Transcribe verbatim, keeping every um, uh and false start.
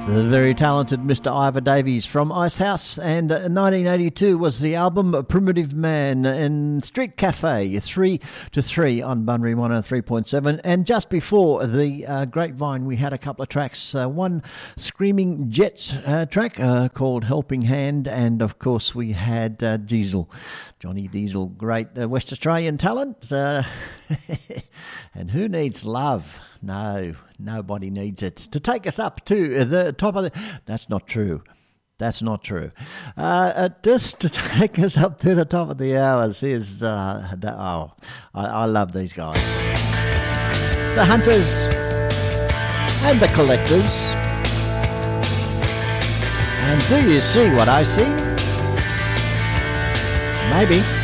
The very talented Mister Ivor Davies from Icehouse, and uh, nineteen eighty-two was the album Primitive Man and Street Cafe, three to three on Bunbury one oh three point seven. And just before the uh, Grapevine, we had a couple of tracks. Uh, one Screaming Jets uh, track uh, called Helping Hand, and of course we had uh, Diesel, Johnny Diesel, great uh, West Australian talent. Uh, and who needs love? No, nobody needs it. To take us up to the top of the... That's not true. That's not true. Uh, uh, just to take us up to the top of the hours is... Uh, the, oh, I, I love these guys. The Hunters and the Collectors. And do you see what I see? Maybe.